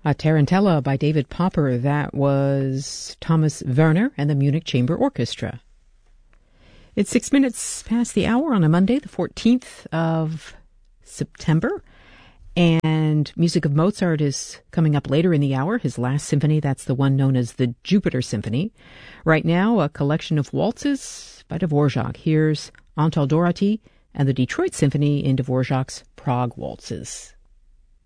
Tarantella by David Popper. That was Thomas Werner and the Munich Chamber Orchestra. It's 6 minutes past the hour on a Monday, the 14th of September. And music of Mozart is coming up later in the hour. His last symphony, that's the one known as the Jupiter Symphony. Right now, a collection of waltzes by Dvorak. Here's Antal Dorati and the Detroit Symphony in Dvorak's Prague Waltzes.